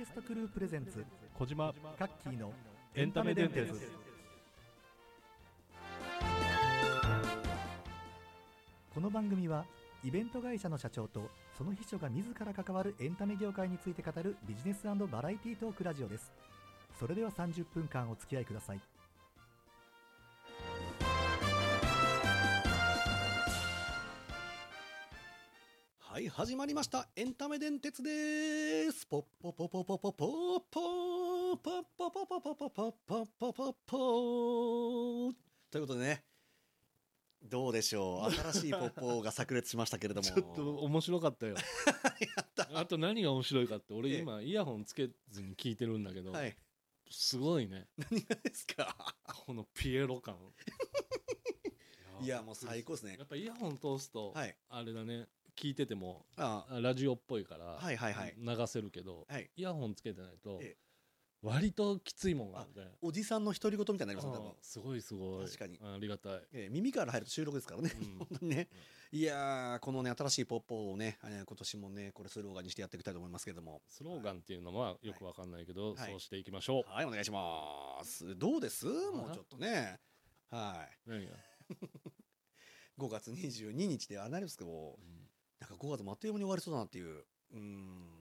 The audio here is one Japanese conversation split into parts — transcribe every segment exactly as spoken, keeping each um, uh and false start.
ストクループレゼンツ小島カッキーのエンタメ電鉄。 この番組はイベント会社の社長とその秘書が自ら関わるエンタメ業界について語るビジネス&バラエティトークラジオです。それではさんじゅっぷんかんお付き合いください。 はい、始まりましたエンタメ電鉄です。ポッポポポポポポポポポポポポポポポポポポポということでね、どうでしょう、新しいポッポが炸裂しましたけれどもちょっと面白かったよあと何が面白いかって、俺今イヤホンつけずに聞いてるんだけど、 はい、 すごいね。 何がですかこのピエロ感いやもう最高ですね。 やっぱイヤホン通すと、はい、あれだね、聞いててもあラジオっぽいから、はいはいはい、流せるけど、はい、イヤホンつけてないと、ええ、割ときついもんがあるね。 おじさんの独り言みたいになりますね、多分。 すごいすごい。確かに。ありがたい。 えー、耳から入ると収録ですからね。うん、本当にね。うん、いやー、このね、新しいポッポをね、今年もね、これスローガンにしてやっていきたいと思いますけれども。 スローガンっていうのはよくわかんないけど、はい、そうしていきましょう。 はい、お願いします。どうです？もうちょっとね。はい。何がごがつにじゅうににちであれですけど、うん、なんかごがつもあっという間に終わりそうだなっていう。うん。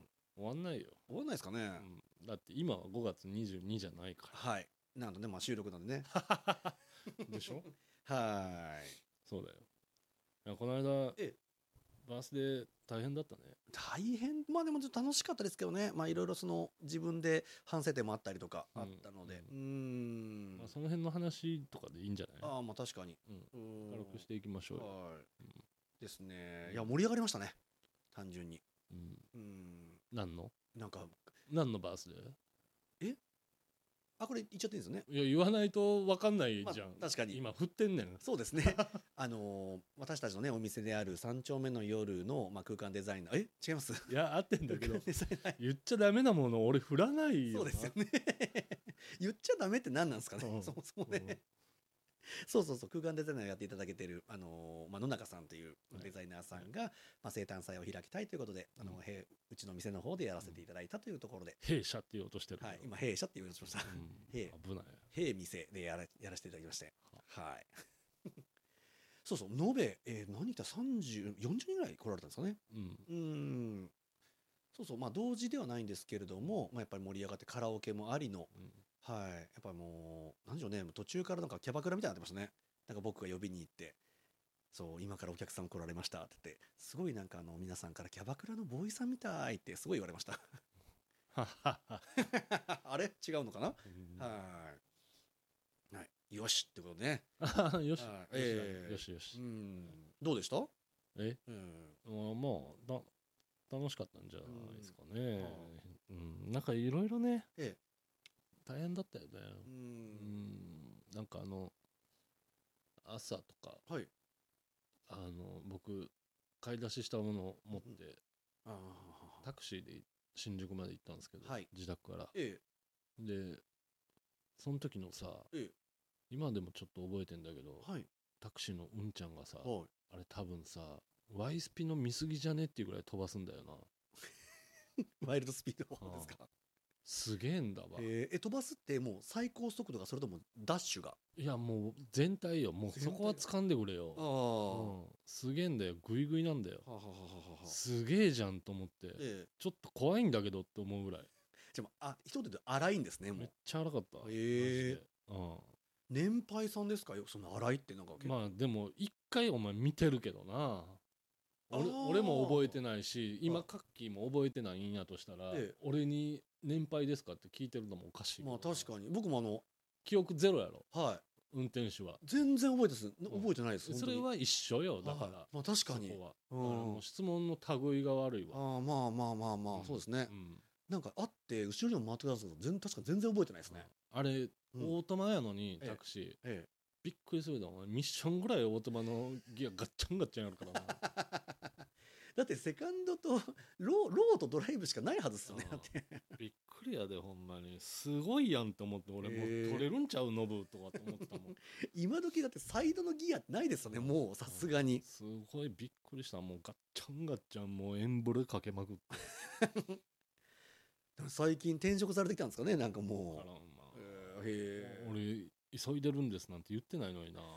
終わんないよ。 終わんないですかね。 うん、だって今はごがつにじゅうにじゃないから。 はい。なんとね、まあ収録なんでね。 でしょはい。 そうだよ。いやこの間、ええ、バースデー大変だったね。 大変、まあでもちょっと楽しかったですけどね。まあいろいろその自分で反省点もあったりとかあったので。うん。うーんまあ、その辺の話とかでいいんじゃない？ ああ、まあ確かに。 うん。軽くしていきましょうよ。はい。うん、 ですね。いや、盛り上がりましたね。単純に。 うん。うん。何の？なんか。何のバースデー？ え？あ、これ言っちゃっていいんですね。 いや、言わないと分かんないじゃん。 まあ、確かに。 今振ってんねん。 そうですね。あのー、私たちのね、お店である三丁目の夜の、まあ、空間デザイナー。え？違います？ いや、合ってんだけど。言っちゃダメなもの俺振らないよな。 そうですよね。言っちゃダメって何なんですかね、うん、そもそもね。うんそうそうそう、空間デザイナーをやっていただけてる、あのーまあ、野中さんというデザイナーさんが、はい、まあ、生誕祭を開きたいということで、あの、うん、うちの店の方でやらせていただいたというところで、 弊社って言おうとしてる、 はい、今弊社って言おうとしました、うん、弊危ない弊店でやらやらせていただきまして、はいそうそう、延べ、えー、何言ったらさんじゅう、よんじゅうにんぐらい来られたんですかね。うん、うーんそうそう、まあ同時ではないんですけれども、まあ、やっぱり盛り上がってカラオケもありの、うん、はい、やっぱりもう、なんでしょうね、途中からなんかキャバクラみたいになってましたね。なんか僕が呼びに行って、そう、今からお客さん来られましたって言って、すごいなんかあの皆さんからキャバクラのボーイさんみたいってすごい言われました。あれ違うのかな、うん、はい。はい。よしってことね。 よし。 えー、よしよし。 うん。どうでした？ え、うん、まあ、だ楽しかったんじゃないですかね。うん、うん、なんかいろいろね、ええ、大変だったよね。うん、うん、なんかあの朝とか、はい、あの僕買い出ししたものを持って、うん、あタクシーで新宿まで行ったんですけど、はい、自宅から、ええ、でその時のさ、ええ、今でもちょっと覚えてんだけど、はい、タクシーのうんちゃんがさ、はい、あれ多分さワイスピの見過ぎじゃねっていうぐらい飛ばすんだよな。 ワイルドスピードですか？ すげえんだわ。 えー、え飛ばすってもう最高速度がそれともダッシュが？ いやもう全体よ。もうそこは掴んでくれよ。あ、うん、すげえんだよ。グイグイなんだよ。はははははすげえじゃんと思って、えー、ちょっと怖いんだけどって思うぐらい。 じゃあ、一言で荒いんですね。もうめっちゃ荒かった。へえー、うん、年配さんですかよ、その荒いってなんか。 まあでも一回お前見てるけどな。俺, 俺も覚えてないし、今カッキーも覚えてないんやとしたら、ええ、俺に年配ですかって聞いてるのもおかしい。 まあ確かに僕もあの記憶ゼロやろ。 はい。 運転手は全然覚えてす覚えてないです、 うん、それは一緒よ。だから、はい、 まあ確かにそこは、うん、もう質問の類が悪いわ。 ああまあまあまあまあ、うん、そうですね、うん、なんかあって後ろにも回ってくださるけど全確か全然覚えてないですね、 うん、あれ、うん、オートマやのにタクシー、ええええ、びっくりするだろ。ミッションぐらいオートマのギアガッチャンガッチャンやるからな。 だってセカンドとロー、ローとドライブしかないはずですよね。だってびっくりやでほんまに。すごいやんって思って、俺もう取れるんちゃうノブとかと思ってたもん。 今時だってサイドのギアないですよね、もうさすがに。 すごいびっくりした。もうガッチャンガッチャンもうエンブレかけまくって。 最近転職されてきたんですかね、なんかもう。 まあえー、へえ。 俺急いでるんですなんて言ってないのにな。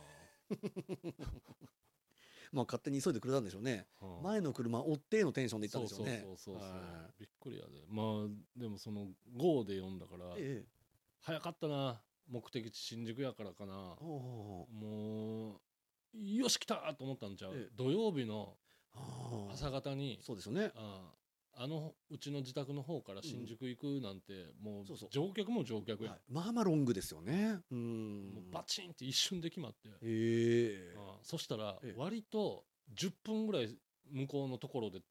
まあ勝手に急いでくれたんでしょうね。はあ、前の車追ってのテンションで行ったんでしょうね。 そうそうそうそう、はい、びっくりやで。まあでもその ゴー で読んだから、ええ、早かったな。目的地新宿やからかな。もうよし来たと思ったんちゃう、ええ、土曜日の朝方に、 そうですよね。 ああのうちの自宅の方から新宿行くなんて、うん、もう乗客も乗客や、はい、 まあまあロングですよね。うん、 もうバチンって一瞬で決まって、へえ、 あそしたら割とじゅっぷんぐらい向こうのところで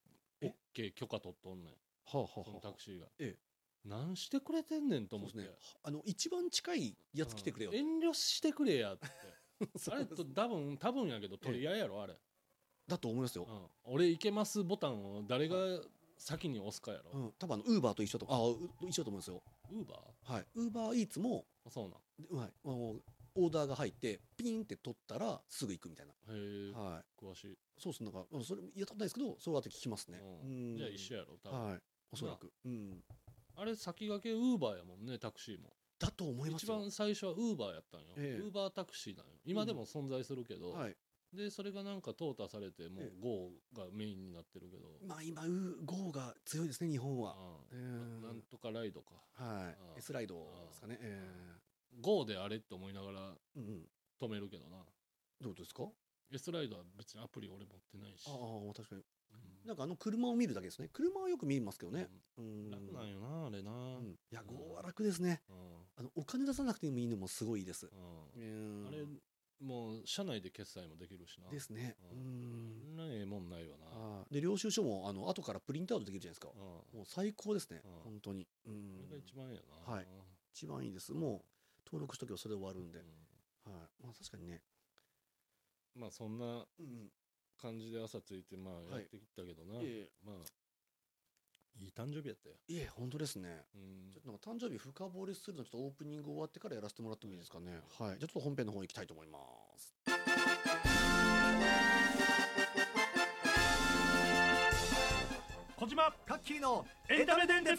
OK 許可取っとんねん、はあはあ、そのタクシーが、ええ、何してくれてんねんと思って、ね、 あの一番近いやつ来てくれよ、 遠慮してくれやってあれと多分多分やけど取り合いやろあれだと思いますよ、 うん、俺行けますボタンを誰が先に押すかやろ、 うん、多分あのウーバーと一緒とあ一緒と思うんですよ。 ウーバーはい、ウーバーイーツもそうなん、 はい、あのオーダーが入ってピンって取ったらすぐ行くみたいな。 へえ、 はい、 詳しい。 そうっす、なんかそれやったことないですけど、そうやって聞きますね。 うん、じゃあ一緒やろ多分、 はい、おそらく、うん、 あれ先駆けウーバーやもんね、タクシーも。 だと思いますよ。一番最初はウーバーやったんよ、ウーバータクシーなんよ。今でも存在するけど、うん、はい、でそれがなんか淘汰されてもう ゴー がメインになってるけど、 まあ今 ゴー が強いですね日本は、 うん、なんとかライドか、 はい、S ライドですかね、えー、ゴー であれって思いながら止めるけどな、うん、 どうですか。 S ライドは別にアプリ俺持ってないし、 ああ確かに、うん、なんかあの車を見るだけですね。車はよく見ますけどね、 うん、楽なんよなあれな、うん、 いや ゴー は楽ですね、うん、あのお金出さなくてもいいのもすごいです、 うん、あれもう車内で決済もできるしな。 ですね。 うん。うん、ええもんないわな。 あで領収書もあの後からプリントアウトできるじゃないですか。うん、もう最高ですね。うん、本当に。 うん。それが一番いいよな。 はい。一番いいです。もう登録しとけばそれで終わるんで。うん、はい。まあ確かにね。 まあそんな感じで朝ついてまあやってきたけどな。はい、まあいい誕生日やったよ。 いえ本当ですね。うん、ちょっとなんか誕生日深掘りするのちょっとオープニング終わってからやらせてもらってもいいですかね。はい。はい、じゃあちょっと本編の方行きたいと思います。 小島カッキーのエンタメ電鉄。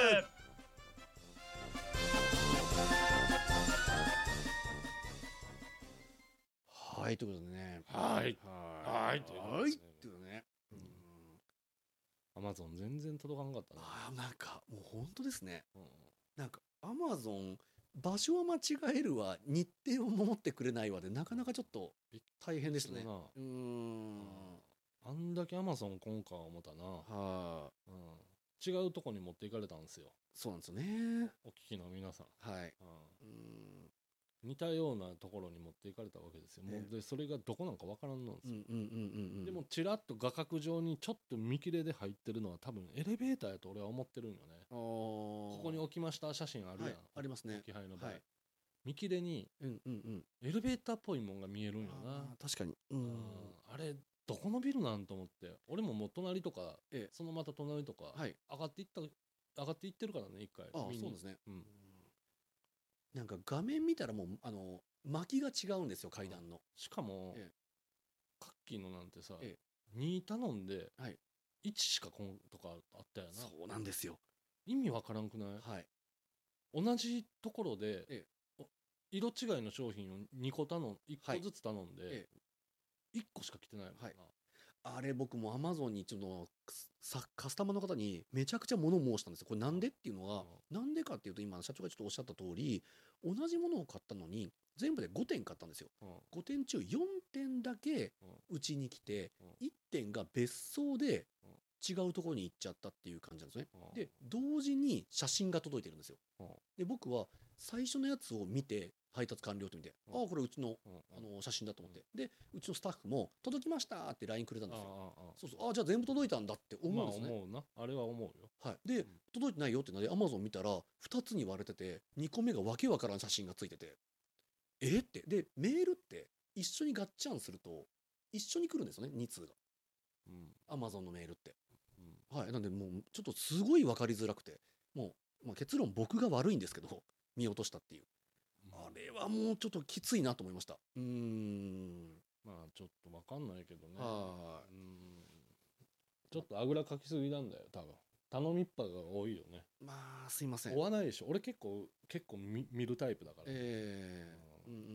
はいということでね。 はいはいということでね。 アマゾン全然届かんかったな。 ああなんかもう本当ですね。うん、なんかアマゾン場所は間違えるわ、日程を守ってくれないわでなかなかちょっと大変ですね。うーん。 あんだけアマゾン今回思ったな。はあ、うん。違うとこに持っていかれたんですよ。 そうなんですよね。 お聞きの皆さん。 はい。うん、 似たようなところに持っていかれたわけですよ。もうでそれがどこなんかわからんのんですよ。でもちらっと画角上にちょっと見切れで入ってるのは多分エレベーターやと俺は思ってるんよね。ここに置きました写真あるやん。はい、 ありますね。 置き配の場合。はい、見切れにエレベーターっぽいもんが見えるんよな。 確かに。うん。 あれどこのビルなんと思って、俺ももう隣とか、ええ、そのまた隣とか、はい、上がっていった上がっていってるからね一回。 ああそうですね。うん。なんか画面見たらもうあの巻きが違うんですよ階段の。 しかも、ええ、カッキーのなんてさ、ええ、に頼んで、はい、いちしかこんとかあったよな。 そうなんですよ。 意味わからんくない？はい。同じところで、ええ、色違いの商品をにこ頼んいっこずつ頼んで、はい、ええ、いっこしか来てないもんな。はい、 あれ僕もアマゾンにちょっとカスタマーの方にめちゃくちゃ物申したんですよ。これなんでっていうのは、うん、なんでかっていうと今社長がちょっとおっしゃった通り同じものを買ったのに全部でごてん買ったんですよ。うん、ごてん中よんてんだけうちに来て、うん、いってんが別荘で違うところに行っちゃったっていう感じなんですね。うん、で同時に写真が届いてるんですよ。うん、で僕は最初のやつを見て配達完了って見て、うん、ああこれうちの、うん、あの写真だと思って、うん、でうちのスタッフも届きましたって ライン くれたんですよ。ああそうそうあじゃあ全部届いたんだって思うんですね。 まあ思うなあれは思うよ。 はいで、うん、届いてないよってので Amazon 見たらふたつに割れててにこめがわけわからん写真がついててえってでメールって一緒にガッチャンすると一緒に来るんですよねに通が、うん、Amazon のメールって、うん、はいなんでもうちょっとすごい分かりづらくてもう、まあ、結論僕が悪いんですけど見落としたっていう。あれはもうちょっときついなと思いました。うーんまあちょっと分かんないけどね。はうんちょっとあぐらかきすぎなんだよ多分。 頼みっぱが多いよね。 まあすいません。 追わないでしょ。俺結構結構見見るタイプだから、ね。 ええー、うんうんうん。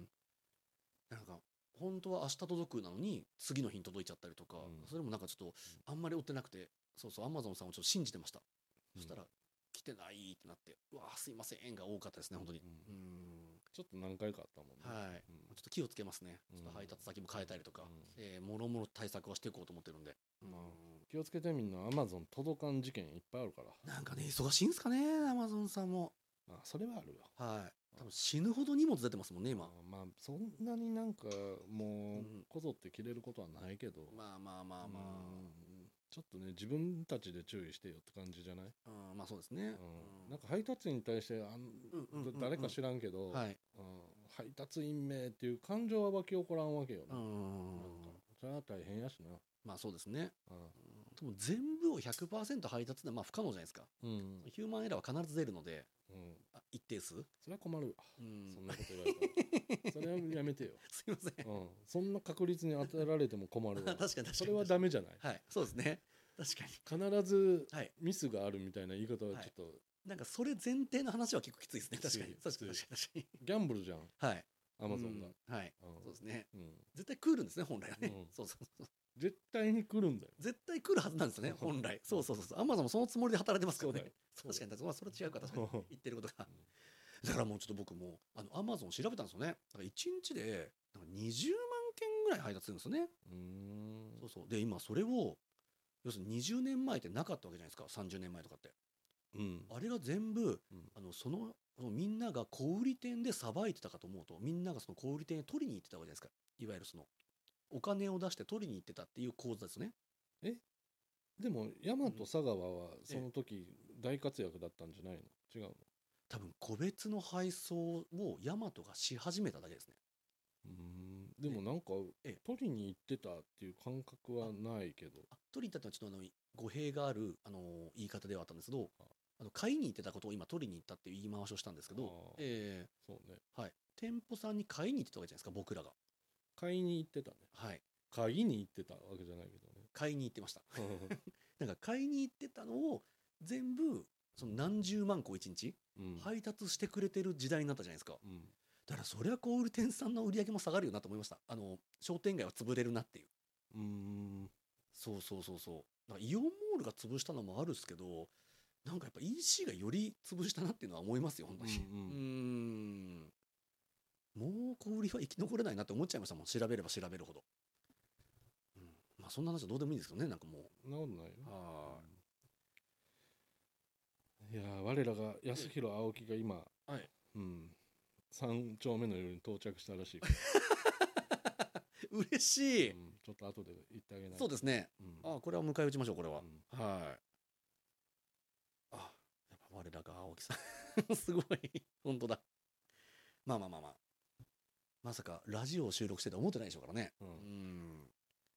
なんか本当は明日届くなのに次の日に届いちゃったりとか、うん、それもなんかちょっとあんまり追ってなくて、そうそうアマゾンさんをちょっと信じてました。うん、そしたら来てないってなって、うわすいませんが多かったですね本当に。うん、うんちょっと何回かあったもんね。 はい、うん、ちょっと気をつけますね。ちょっと配達先も変えたりとか、うんえー、もろもろ対策はしていこうと思ってるんで。うん気をつけてみんな。アマゾン届かん事件いっぱいあるから。 なんかね忙しいんですかねアマゾンさんも。 まあそれはあるよ。 はい多分死ぬほど荷物出てますもんね今。 あまあそんなになんかもうこぞって切れることはないけど、 うん、まあまあまあまあちょっとね自分たちで注意してよって感じじゃない？ うんまあそうですね、 うん、なんか配達員に対してあん、うんうん、誰か知らんけど、はいうん、配達員名っていう感情は湧き起こらんわけよね。うんそれは大変やしな。 まあそうですね、うん、でも全部を ひゃくパーセント 配達ってまあ不可能じゃないですか、うん、ヒューマンエラーは必ず出るので、うん、あ一定数それは困るわ、うん、そんなこと言われたらそれはやめてよすいません、 うん、そんな確率に当てられても困るわ確かに確かにそれはダメじゃない。 はいそうですね確かに必ずミスがあるみたいな言い方はちょっと、はい、 なんかそれ前提の話は結構きついですね確かに確かに確かにギャンブルじゃんはいアマゾンが、 うん、はい、うん、そうですね、うん、絶対来るんですね本来はね、うん、そうそうそう絶対に来るんだよ絶対来るはずなんですよね本来そうそうそうアマゾンもそのつもりで働いてますからね確かにまあそれは違うか確かに言ってることがだからもうちょっと僕もあのアマゾン調べたんですよねだからいちにちでなんかにじゅうまんけんぐらい配達するんですよねうんそうそうで今それを要するににじゅうねんまえってなかったわけじゃないですかさんじゅうねんまえとかって、うん、あれが全部、うん、あのそのみんなが小売店でさばいてたかと思うとみんながその小売店に取りに行ってたわけじゃないですかいわゆるそのお金を出して取りに行ってたっていう構図ですねえでも大和佐川はその時大活躍だったんじゃないの違うの多分個別の配送を大和がし始めただけですねうんでもなんか取りに行ってたっていう感覚はないけど取りに行ったってちょっとあの語弊があるあの言い方ではあったんですけどあの買いに行ってたことを今取りに行ったっていう言い回しをしたんですけどええー、そうねはい店舗さんに買いに行ってたわけじゃないですか僕らが買いに行ってたねはい買いに行ってたわけじゃないけどね買いに行ってましたなんか買いに行ってたのを全部その何十万個一日、うん、配達してくれてる時代になったじゃないですか、うん、だからそりゃ小売店さんの売り上げも下がるよなと思いましたあの商店街は潰れるなっていううーんそうそうそうそうだからイオンモールが潰したのもあるっすけどなんかやっぱ イーシー がより潰したなっていうのは思いますよ本当にうん、うん、うんもう小売りは生き残れないなって思っちゃいましたもん調べれば調べるほど、うん、まあそんな話はどうでもいいんですけどねなんかもうそんなことないよはいいや我らが安弘青木が今、はいうん、さん丁目の夜に到着したらしい嬉しい、うん、 ちょっと後で言ってあげないそうですね、うん、あこれは迎え撃ちましょうこれは、うん、はいあやっぱ我らが青木さんすごい本当だまあまあまあまあまさかラジオを収録してて思ってないでしょうからねうん、うん、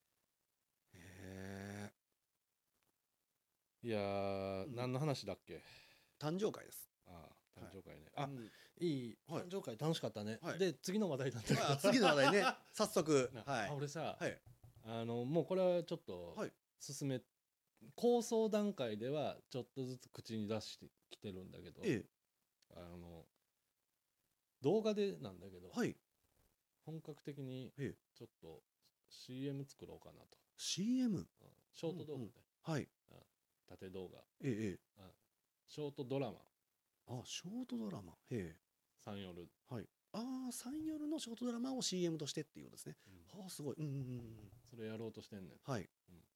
へえいやー、うん、何の話だっけ誕生会ですああ誕生会ね、はい、あ、うん、いい誕生会楽しかったね、はい、で次の話題だったあ次の話題ね早速はい、俺さ、はい、あのもうこれはちょっと進め、はい、構想段階ではちょっとずつ口に出してきてるんだけど、ええ、あの動画でなんだけど、はい、本格的にちょっと シーエム 作ろうかなとシーエム？ うん、 ショート動画で、うんうん、はい、うん、縦動画、ええ、うん、ショートドラマあショートドラマへえさん夜はいああさん夜のショートドラマを シーエム としてっていうことですね、うん、はあすごいうんうんうんそれやろうとしてんねんはい、うん、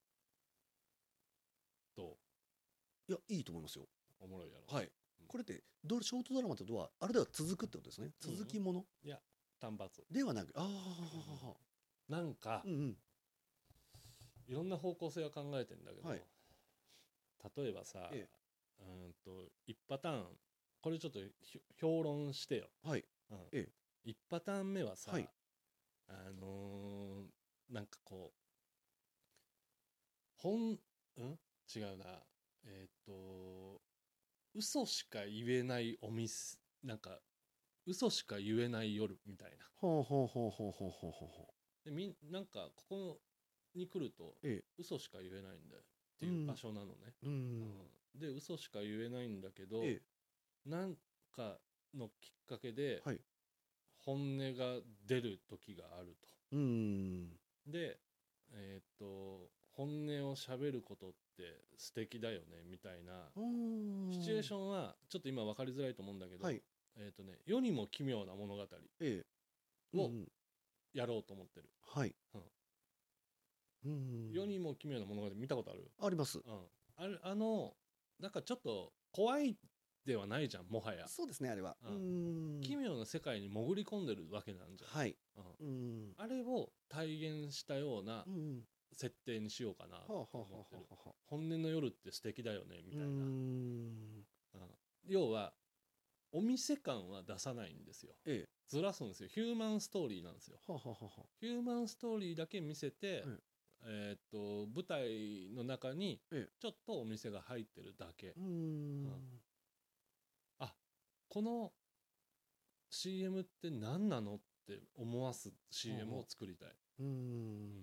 どういやいいと思いますよおもろいやろはい、うん、これってどショートドラマってことはあれでは続くってことですね続きもの、 うん、いや単発ではなくああ、 うん、なんか、うんうん、いろんな方向性は考えてんだけど、はい、例えばさ、ええ、うんといちパターンこれちょっと評論してよはい、うんええ、いちパターン目はさ、はい、あのー、なんかこう本ん違うなえっ、ー、と嘘しか言えないお店なんか嘘しか言えない夜みたいなほうほうほうほうほうほうほうでみなんかここに来ると、ええ、嘘しか言えないんだよっていう場所なのね、 うんうんうん、で嘘しか言えないんだけど、ええ、なんかのきっかけで本音が出る時があると、うん、で、えー、っと本音を喋ることって素敵だよねみたいなシチュエーションはちょっと今分かりづらいと思うんだけど、はい、えー、っとね世にも奇妙な物語をやろうと思ってる、はい、うんうん、世にも奇妙な物語見たことある？ あります、うん、 あれあのなんかちょっと怖いではないじゃんもはや。 そうですねあれは、 うん、奇妙な世界に潜り込んでるわけなんじゃん、はい、うん、あれを体現したような設定にしようかなと思ってる。本音の夜って素敵だよねみたいな、うん、うん、要はお店感は出さないんですよ、ええ、ずらすんですよ。ヒューマンストーリーなんですよ。ははははヒューマンストーリーだけ見せて、えええー、っと舞台の中にちょっとお店が入ってるだけ、うん、うん、あこの シーエム って何なのって思わす シーエム を作りたい、うん、うん、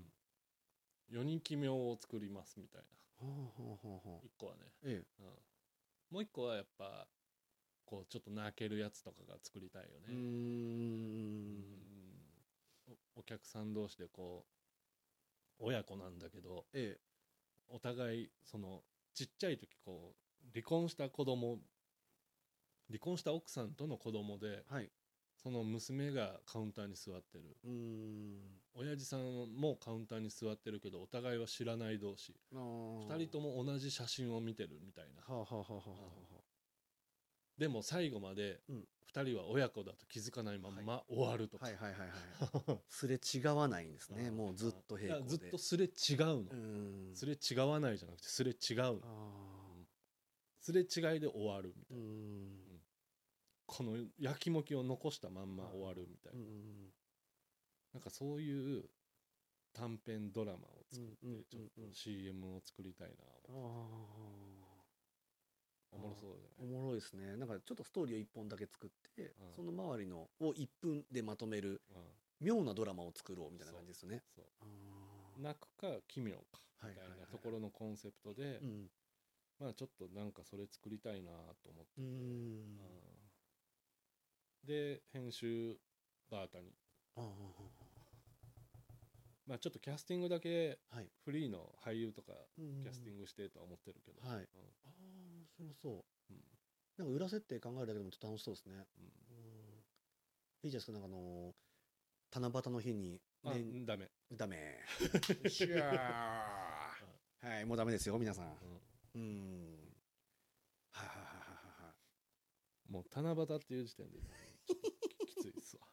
世に奇妙を作りますみたいな、一個はね、ええ、うん、もう一個はやっぱこうちょっと泣けるやつとかが作りたいよね。うーん、うん、お, お客さん同士でこう親子なんだけど、ええ、お互いそのちっちゃい時こう離婚した子供離婚した奥さんとの子供で、はい、その娘がカウンターに座ってる、うーん、親父さんもカウンターに座ってるけどお互いは知らない同士、ふたりとも同じ写真を見てるみたいな、はあはあはあはあ、でも最後までふたりは親子だと気づかないまま終わるとか、はいはいはいはいはいすれ違わないんですねもうずっと平行でずっとすれ違うの、すれ違わないじゃなくてすれ違うの、うん、すれ違いで終わるみたいな、うん、このやきもきを残したまんま終わるみたいな、うん、なんかそういう短編ドラマを作ってちょっと シーエム を作りたいなと思って、おもろそうじゃない？おもろいですね。なんかちょっとストーリーをいっぽんだけ作って、うん、その周りのをいっぷんでまとめる、うん、妙なドラマを作ろうみたいな感じですよね。そうそう泣くか奇妙かみたいなところのコンセプトで、はいはいはいはい、まあちょっとなんかそれ作りたいなと思ってて、うん、で編集バータに、まあちょっとキャスティングだけフリーの俳優とかキャスティングしてとは思ってるけど、はい、うん、ああ面白そう、うん、なんか裏設定考えるだけでもちょっと楽しそうですね、うん、うん、いいじゃないですか。なんかあのー、七夕の日に、ね、あダメダメしゃーはいもうダメですよ皆さん、うん、うん、はははははもう七夕っていう時点でちょっときついっすわ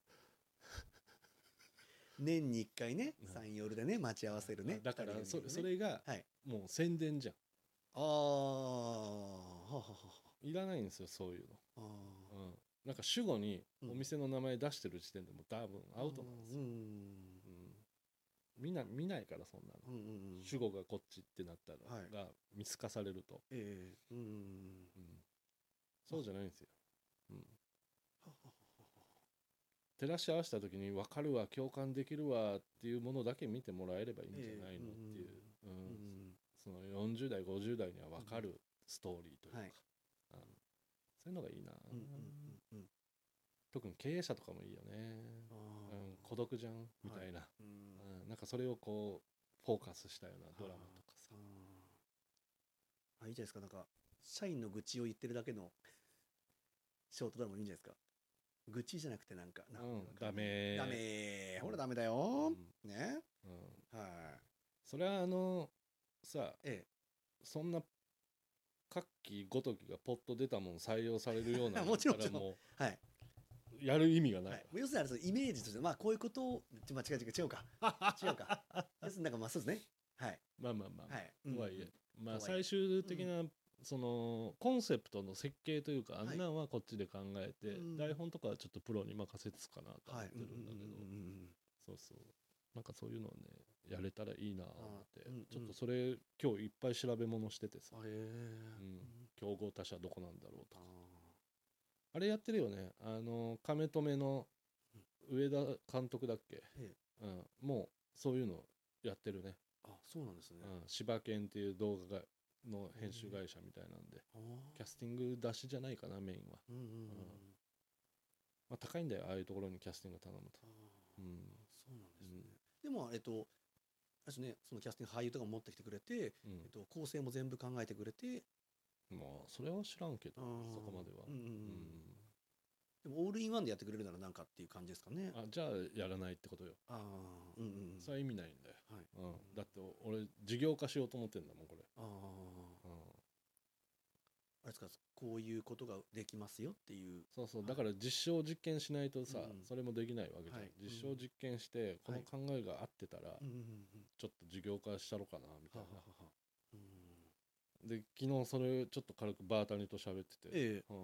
年にいっかいね、うん、サンヨルでね待ち合わせるね。だから そ, ねそれがもう宣伝じゃん、はい、ああいらないんですよそういうの。あ、うん、なんか主語にお店の名前出してる時点でもう多分アウトなんですよ、うんうんうん、見な見ないからそんなの、うんうんうん、主語がこっちってなったら、はい、が見透かされると、えーうんうんうん、そうじゃないんですよ、うん、照らし合わせた時に分かるわ共感できるわっていうものだけ見てもらえればいいんじゃないの、えー、っていう、うんうん、そのよんじゅう代ごじゅう代には分かるストーリーというか、はい、うん、そういうのがいいな、うんうんうんうん、特に経営者とかもいいよね、うん、孤独じゃんみたいな、はい、うん、なんかそれをこうフォーカスしたようなドラマとかさ、あいいじゃないですか。なんか社員の愚痴を言ってるだけのショートドラマいいんじゃないですか。愚痴じゃなくてなんか、うん、ダメダメほらダメだよ、うん、ね、うん、はい、それはあのさ、ええ、そんな各期ごときがポッと出たもん採用されるようなもちろんもう、はい、やる意味がない、はい、要するにイメージとしてまあこういうことを、まあ、違う違う違うか違うか要するになんかまあそうですね、はい、まあまあまあ、はい、とはいえ、うん、まあ最終的な、うん、そのコンセプトの設計というかあんなんはこっちで考えて、はい、台本とかはちょっとプロに任せつかなと思ってるんだけど、そうそうなんかそういうのをねやれたらいいなと思って、うんうん、ちょっとそれ今日いっぱい調べ物しててさ、うん、競合他社どこなんだろうとか、あ, あれやってるよね、あの亀止めの上田監督だっけ、うん、もうそういうのやってるね。あそうなんですね。 うん、柴犬っていう動画がの編集会社みたいなんで、キャスティング出しじゃないかなメインは。うんうんうん、まあ、高いんだよああいうところにキャスティング頼むと。うん、 そうなんですね。うん、でもえっとあれね、そのキャスティング俳優とか持ってきてくれて、うん、えっと、構成も全部考えてくれて、 まあそれは知らんけどそこまでは。うんうんうん、 でもオールインワンでやってくれるならなんかっていう感じですかね。 あ、じゃあやらないってことよ。ああ、うんうん、それは意味ないんだよ。はい、うん、だって俺事業化しようと思ってんだもんこれ。ああ、うん、 あれですか、こういうことができますよっていう。 そうそう、だから実証実験しないとさ、うん、それもできないわけじゃん、はい、実証実験してこの考えが合ってたら、はい、ちょっと事業化したろかなみたいな。ははは、うん、で昨日それちょっと軽くバータニと喋ってて、ええ、うん、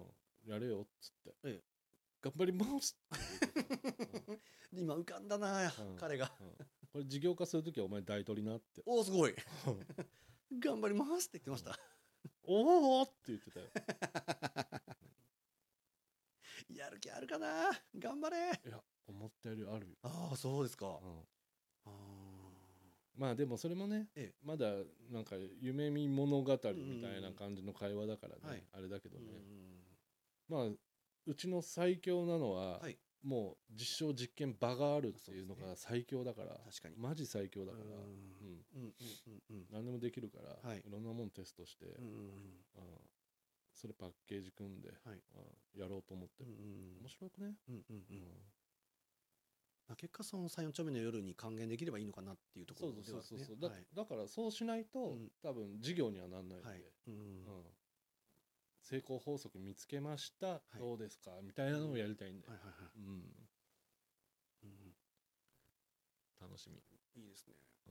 やれよっつって、ええ、頑張りますってうん、今浮かんだな、うん、彼が、うん、 これ事業化するときはお前大取りなって。 おおすごい頑張りますって言ってました、 うん、おおって言ってたよやる気あるかな、頑張れ。 いや思ったよりあるよ。 ああそうですか、うん、 あまあでもそれもね、ええ、まだなんか夢見物語みたいな感じの会話だからね、うんうん、あれだけどね、うんうん、まあうちの最強なのは、はい、もう実証実験場があるっていうのが最強だから、確かにマジ最強だから、うんうんうんうん、何でもできるから、はい、いろんなもんテストして、うんうんうん、それパッケージ組んで、はい、やろうと思ってる、うんうん、面白くね、うんうんうんうんまあ、結果そのさん、よん丁目の夜に還元できればいいのかなっていうところではね。そうそうそうそう、 だ、はい、だからそうしないと、うん、多分事業にはならないので、はい、うんうん、成功法則見つけました、はい、どうですかみたいなのをやりたいんで、はいはいはい、うんうん、楽しみ。 いいですね、うん、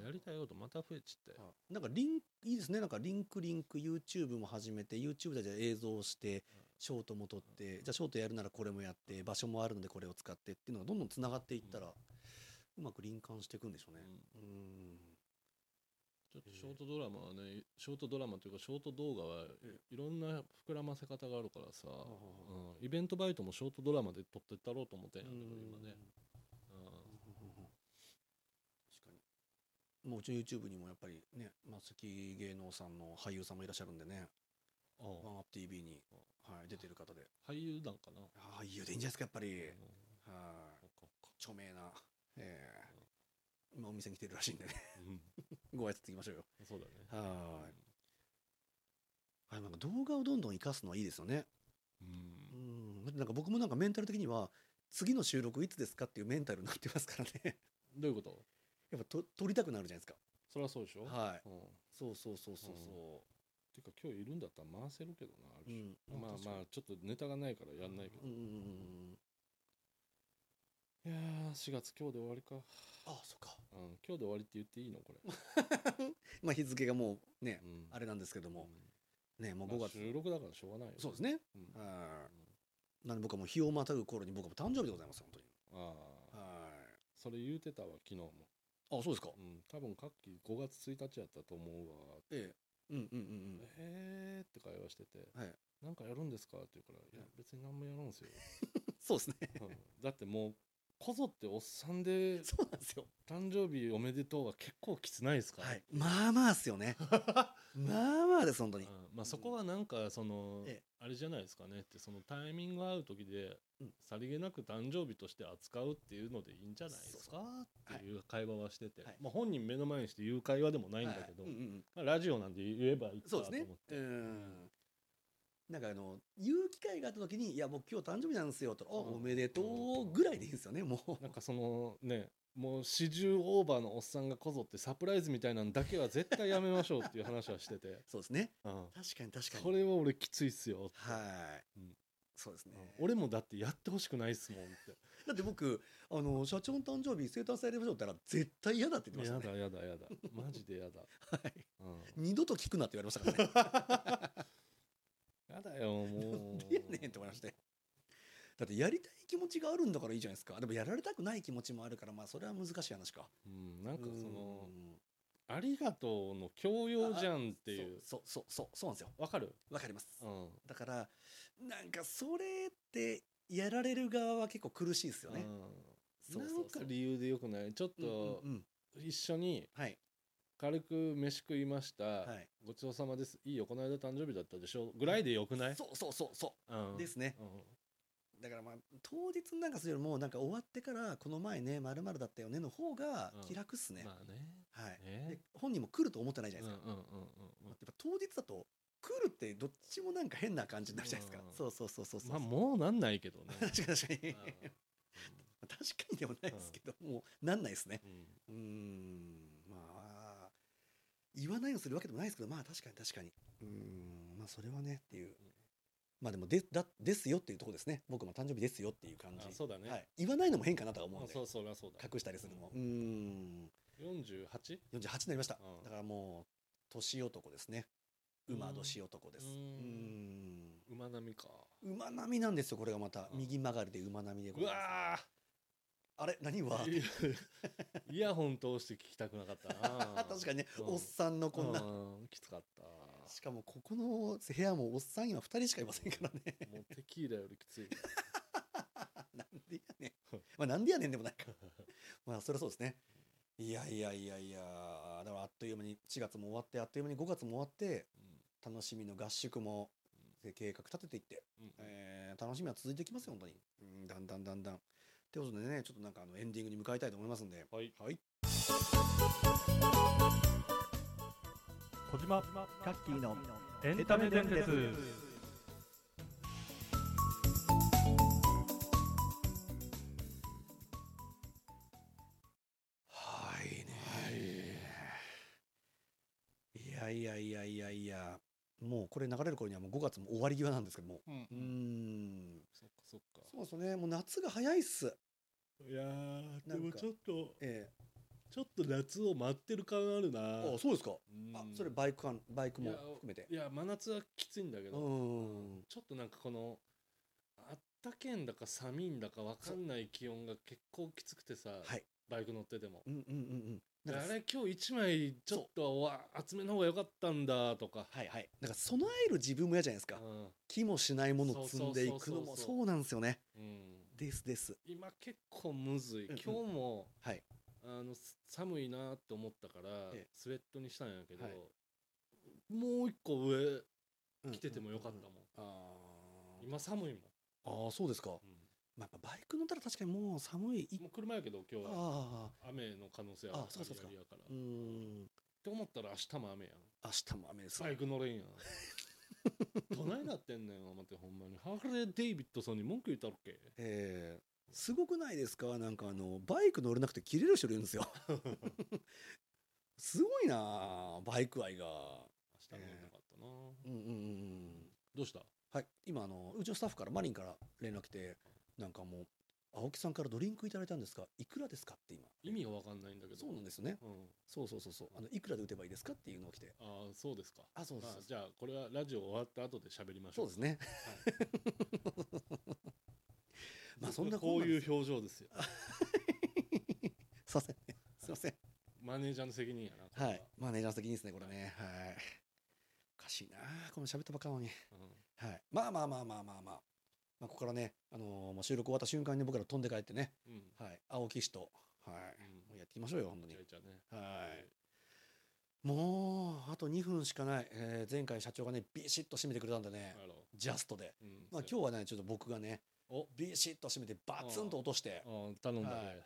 やりたいことまた増えちって、 なんかリンクいいですね、なんかリンクリンク YouTube も始めて YouTube でじゃ映像をしてショートも撮って、うん、じゃあショートやるならこれもやって場所もあるのでこれを使ってっていうのがどんどんつながっていったら、うん、うまくリンカンしていくんでしょうね、うん、うんちょっとショートドラマはね、ショートドラマというかショート動画はいろんな膨らませ方があるからさ、うん、イベントバイトもショートドラマで撮ってったろうと思ってんやけど今ね、 確かにもううちの YouTube にもやっぱりね松木芸能さんの俳優さんもいらっしゃるんでね、ワンアップ ティーブイ に、はい、出てる方で俳優なんかな、 俳優でいいんじゃないですかやっぱり、うん、はい、著名な、えー、今お店に来てるらしいんでね、うん、ご挨拶行きましょうよ。 そうだね、 はい、うん、なんか動画をどんどん生かすのはいいですよね。うん、うん、なんか僕もなんかメンタル的には次の収録いつですかっていうメンタルになってますからね。 どういうこと？ やっぱと撮りたくなるじゃないですか。 そりゃそうでしょ。 はい、うん、そうそうそうそうそう、うん、 てか今日いるんだったら回せるけどな、あるし、うん、まあまあちょっとネタがないからやんないけど、うんうんうんうん、いやーしがつ今日で終わりか。 ああそっか、 うん、今日で終わりって言っていいのこれまあ日付がもうね、うん、あれなんですけども、うん、ねもうごがつ、 まあ、収録だからしょうがないよ、ね、 そうですね、うん、はい、なんで僕はもう日をまたぐ頃に僕は誕生日でございます本当に。ああ、はい、それ言うてたわ昨日も。 あ、そうですか。 うん、多分各期ごがつついたちやったと思うわ。 ええ、うんうんうんうん。 えーって会話してて、はい、なんかやるんですかって言うから、いや別に何もやるんですよ。 そうですね、 うん。だってもうこぞっておっさんで、 そうなんですよ。 誕生日おめでとうは結構きつないですか。 はい、まあまあですよね。まあまあです本当に。うん、 まあそこはなんかその、ええ、あれじゃないですかねってそのタイミングが合う時で、うん、さりげなく誕生日として扱うっていうのでいいんじゃないですかっていう会話はしてて、はい、まあ本人目の前にして言う会話でもないんだけど、はい、うんうん、まあ、ラジオなんで言えばいいかと思って。そうですね。うん。なんかあの言う機会があった時に「いや僕今日誕生日なんですよ」と「おおめでとう」ぐらいでいいんですよね。もうなんかそのねもう四十オーバーのおっさんがこぞってサプライズみたいなのだけは絶対やめましょうっていう話はしててそうですね、うん、確かに確かにそれは俺きついっすよって。はい、うん、そうですね、うん、俺もだってやってほしくないっすもんってだって僕あの社長の誕生日生誕祭やりましょうって言ったら絶対嫌だって言ってましたね。やだやだやだマジでやだ、はい、うん、二度と聞くなって言われましたからねやだよもうなんでやねんって思いまして。だってやりたい気持ちがあるんだからいいじゃないですか。でもやられたくない気持ちもあるからまあそれは難しい話か。うん、なんかそのありがとうの強要じゃんっていう。そうそうそうそうなんですよ。わかる？わかります、うん、だからなんかそれってやられる側は結構苦しいですよね、うん、そうそうそう、なんか理由でよくないちょっと、うんうんうん、 一緒にはい軽く飯食いました、 はい、 ごちそうさまです、いいよこの間誕生日だったでしょぐらいでよくない？ そうそうそうそう、うん、ですね、うん、だからまあ当日なんかするよりもなんか終わってからこの前ね〇〇だったよねの方が気楽っすね、うん、まあね、はい、ね、で本人も来ると思ってないじゃないですか、うんうんうんうん、やっぱ当日だと来るってどっちもなんか変な感じになるじゃないですか、うん、そうそうそうそうそう、 まあもうなんないけどね確かに確かに確かにでもないですけど、うん、もうなんないですね、うん、うーん、まあ言わないようにするわけでもないですけど、まあ確かに確かに、うーん、まあそれはねっていう、うん、まあでもでだですよっていうところですね、僕も誕生日ですよっていう感じ、 そうだね、 はい、言わないのも変かなとは思うんで、 そうそうそうだ、 隠したりするのも、うん、うーんよんじゅうはち? よんじゅうはち になりました、うん、だからもう年男ですね、馬年男です、うーん、 馬並みか、 馬並みなんですよ、これがまた右曲がりで馬並みでございます、うわー、あれ何はイヤホン通して聞きたくなかったな確かにね、うん、おっさんのこんな、 うん、きつかった、 しかもここの部屋もおっさん今ふたりしかいませんからねもうテキーラよりきついなんでやねんまあなんでやねんでもないかまあそりゃそうですね、いやいやいやいや、だからあっという間にしがつも終わってあっという間にごがつも終わって、うん、楽しみの合宿も、うん、計画立てていって、うん、えー、楽しみは続いていきますよ本当に、うん、だんだんだんだんということでね、ちょっとなんかあのエンディングに向かいたいと思いますんで、はい、はい、 小島カッキーのエンタメ伝説。 はいね、はい、いやいやいやいやいや、もうこれ流れる頃にはもうごがつも終わり際なんですけども、うん、うーん、そっかそっか、そうですね、もう夏が早いっす。 いやーでもちょっと、ええ、ちょっと夏を待ってる感あるな。 あ、そうですか。あ、それバイクかバイクも含めて。 いや、いや真夏はきついんだけど、うん、ちょっとなんかこのあったけんだか寒いんだか分かんない気温が結構きつくてさ、はい、バイク乗ってても、うんうんうんうん、あれ今日いちまいちょっと厚めの方が良かったんだとか、はいはい、なんか備える自分も嫌じゃないですか、うん、気もしないものを積んでいくのもそうなんですよね、うん、ですです今結構むずい、うんうん、今日も、はい、あの寒いなって思ったから、ええ、スウェットにしたんやけど、はい、もう一個上着ててもよかったもん、うんうんうん、あ今寒いもん。ああそうですか、うん、まあ、やっぱバイク乗ったら確かにもう寒い、もう車やけど今日は雨の可能性あるから、やから、うーんって思ったら明日も雨やん、明日も雨です、バイク乗れんやんどないなってんねん思って、ほんまにハーレー・デイビッドさんに文句言ったっけ。えーすごくないですか、なんかあのバイク乗れなくて切れる人いるんですよすごいなバイク愛が。明日乗れなかったな、えー、うんうんうん。どうした。はい、今あのうちのスタッフからマリンから連絡来て、なんかもう青木さんからドリンクいただいたんですがいくらですかって今意味が分かんないんだけど。そうなんですね、うん、そうそうそうそう、あのいくらで打てばいいですかっていうのが来て。ああそうですか。あそうそうそう、じゃあこれはラジオ終わった後で喋りましょう。そうですね、はいまあそんなこういう表情ですよすいませんすいません、マネージャーの責任やな。はい、マネージャーの責任ですねこれね。はい、おかしいなこの喋ったばっかなのに、うん、はい、まあまあまあまあまあまあ、まあ、ここからね、あのー、もう収録終わった瞬間に僕ら飛んで帰ってね、うん、はい、青木氏と、はい、うん、やっていきましょうよ本当に。ね、はい、もうあとにふんしかない、えー、前回社長がねビシッと締めてくれたんでね、ジャストで、うん、まあ今日はねちょっと僕がねおビシッと締めてバツンと落として、ああ頼んだね、はい、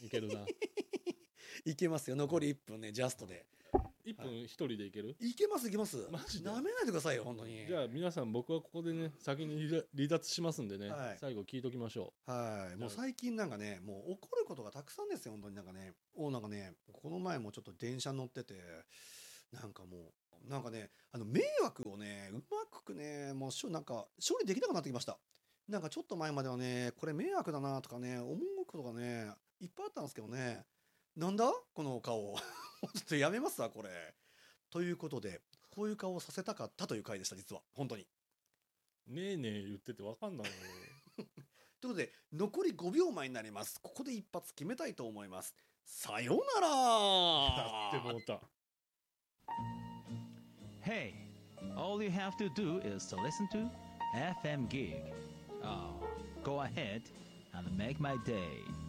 いけるないけますよ、残りいっぷんね、ジャストでいっぷんひとりでいける、いけますいけます、マジでなめないでくださいよ本当に。じゃあ皆さん僕はここでね先に離脱しますんでね、はい、最後聞いときましょう。はい、もう最近なんかねもう起こることがたくさんですよ本当に。なんかねおなんかねこの前もちょっと電車乗っててなんかもうなんかねあの迷惑をねうまくねもうしょなんか処理できなくなってきました。なんかちょっと前まではねこれ迷惑だなとかね思うことがねいっぱいあったんですけどね、なんだこの顔ちょっとやめますわこれ。ということでこういう顔をさせたかったという回でした実は本当に。ねえねえ言ってて分かんないよということで残りごびょうまえになります。ここで一発決めたいと思います。さようなら。やってもうた。Hey, all you have to do is to listen to エフエム Gig. Oh, go ahead and make my day.